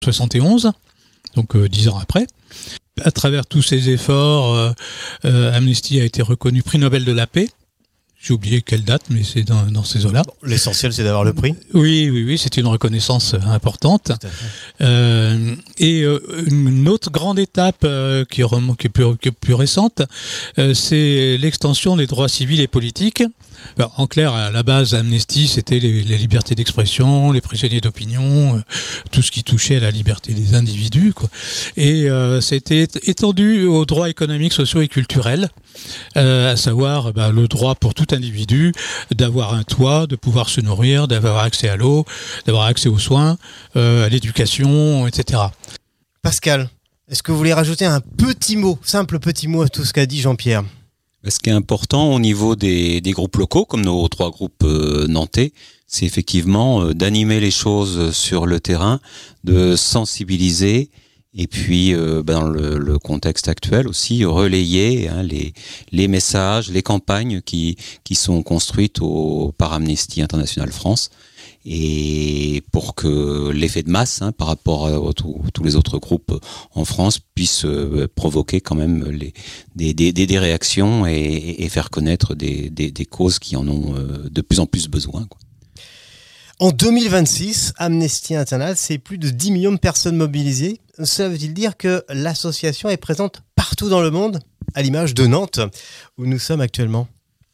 71, donc 10 ans après. À travers tous ces efforts, Amnesty a été reconnu prix Nobel de la paix. J'ai oublié quelle date, mais c'est dans ces eaux-là. Bon, l'essentiel, c'est d'avoir le prix. Oui, c'est une reconnaissance importante. Et une autre grande étape qui est plus récente, c'est l'extension des droits civils et politiques. Alors, en clair, à la base, Amnesty, c'était les libertés d'expression, les prisonniers d'opinion, tout ce qui touchait à la liberté des individus, quoi. Et c'était étendu aux droits économiques, sociaux et culturels, à savoir le droit pour tout individu d'avoir un toit, de pouvoir se nourrir, d'avoir accès à l'eau, d'avoir accès aux soins, à l'éducation, etc. Pascal, est-ce que vous voulez rajouter un simple petit mot à tout ce qu'a dit Jean-Pierre ? Ce qui est important au niveau des groupes locaux, comme nos 3 groupes nantais, c'est effectivement d'animer les choses sur le terrain, de sensibiliser, et puis dans le contexte actuel aussi, relayer les messages, les campagnes qui sont construites par Amnesty International France, et pour que l'effet de masse par rapport à tous les autres groupes en France puisse provoquer quand même des réactions et faire connaître des causes qui en ont de plus en plus besoin, quoi. En 2026, Amnesty International, c'est plus de 10 millions de personnes mobilisées. Cela veut-il dire que l'association est présente partout dans le monde, à l'image de Nantes, où nous sommes actuellement ?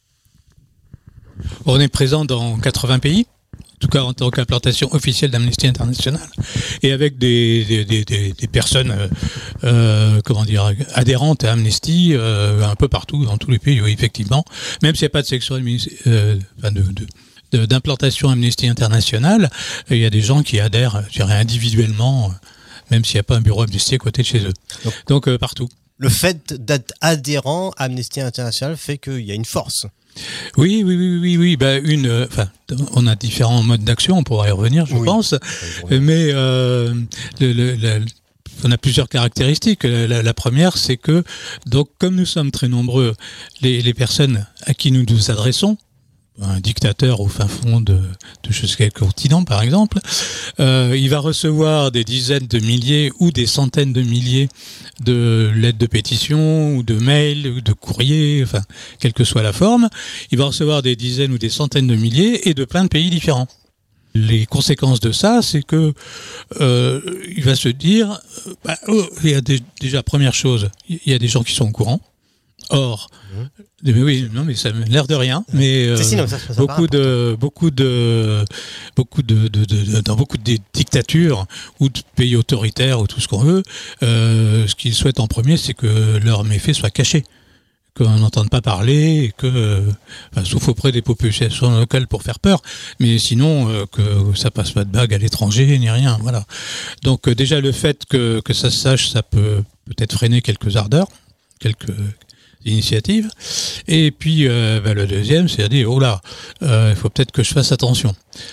On est présent dans 80 pays. En tout cas en tant qu'implantation officielle d'Amnesty International, et avec des personnes adhérentes à Amnesty un peu partout dans tous les pays, oui, effectivement, même s'il n'y a pas de section d'implantation Amnesty International, il y a des gens qui adhèrent, je dirais, individuellement, même s'il n'y a pas un bureau Amnesty à côté de chez eux. Donc partout. Le fait d'être adhérent à Amnesty International fait qu'il y a une force. Oui. On a différents modes d'action, on pourra y revenir, je pense. Mais on a plusieurs caractéristiques. La première, c'est que, donc, comme nous sommes très nombreux, les personnes à qui nous nous adressons, un dictateur au fin fond de je sais quel continent, par exemple, il va recevoir des dizaines de milliers ou des centaines de milliers de lettres de pétition ou de mails ou de courriers, enfin, quelle que soit la forme. Il va recevoir des dizaines ou des centaines de milliers et de plein de pays différents. Les conséquences de ça, c'est que il va se dire, il y a déjà, première chose, il y a des gens qui sont au courant. Or, mais ça a l'air de rien, mais dans beaucoup de dictatures ou de pays autoritaires ou tout ce qu'on veut, ce qu'ils souhaitent en premier, c'est que leurs méfaits soient cachés, qu'on n'entende pas parler, et sauf auprès des populations locales pour faire peur, mais sinon que ça passe pas de bague à l'étranger ni rien, voilà. Donc déjà le fait que ça se sache, ça peut peut-être freiner quelques ardeurs, quelques initiatives. Et puis le deuxième, c'est à dire il faut peut-être que je fasse attention.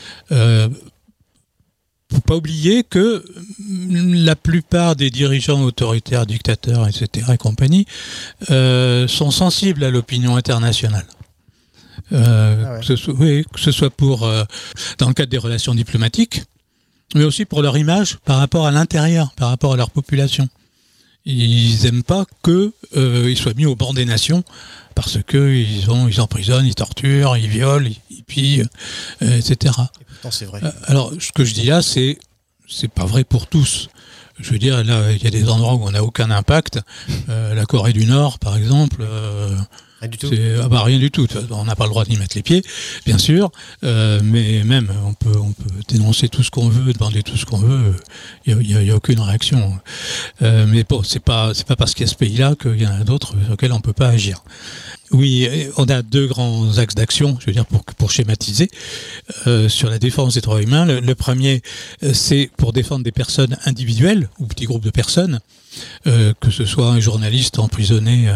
Faut pas oublier que la plupart des dirigeants autoritaires, dictateurs, etc. et compagnie sont sensibles à l'opinion internationale. Que ce soit pour dans le cadre des relations diplomatiques, mais aussi pour leur image par rapport à l'intérieur, par rapport à leur population. Ils aiment pas qu'ils soient mis au banc des nations parce que ils emprisonnent, ils torturent, ils violent, ils pillent, etc. Et pourtant, c'est vrai. Alors, ce que je dis là, c'est pas vrai pour tous. Je veux dire, là, il y a des endroits où on n'a aucun impact. La Corée du Nord, par exemple. Rien du tout. Rien du tout. On n'a pas le droit d'y mettre les pieds, bien sûr. Mais même, on peut dénoncer tout ce qu'on veut, demander tout ce qu'on veut. Il y a aucune réaction. Mais bon, c'est pas parce qu'il y a ce pays-là qu'il y en a d'autres sur lesquels on peut pas agir. Oui, on a 2 grands axes d'action, je veux dire, pour schématiser, sur la défense des droits humains. Le premier, c'est pour défendre des personnes individuelles, ou petits groupes de personnes, que ce soit un journaliste emprisonné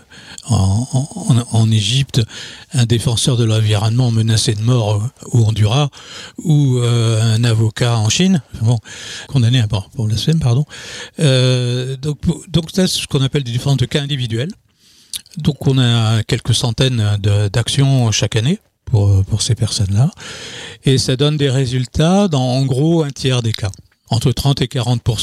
en Égypte, un défenseur de l'environnement menacé de mort au Honduras, ou un avocat en Chine, condamné pour blasphème, pardon. Donc c'est ce qu'on appelle des défenses de cas individuels. Donc on a quelques centaines d'actions chaque année pour ces personnes-là, et ça donne des résultats dans en gros un tiers des cas. Entre 30 et 40%